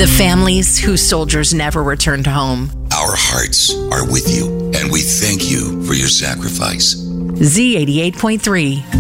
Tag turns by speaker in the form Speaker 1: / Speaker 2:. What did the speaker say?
Speaker 1: The families whose soldiers never returned home.
Speaker 2: Our hearts are with you, and we thank you for your sacrifice.
Speaker 1: Z88.3.